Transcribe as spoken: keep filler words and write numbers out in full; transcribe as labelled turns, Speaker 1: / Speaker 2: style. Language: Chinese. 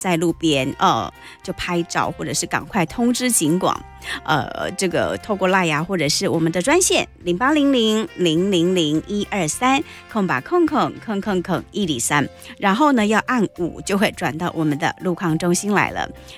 Speaker 1: 在路边呃就拍照，或者是赶快通知警广，呃这个透过赖呀，或者是我们的专线零八零零零零零一二三空吧空空空空空一里三，然后呢要按五就会转到我们的路况中心来了。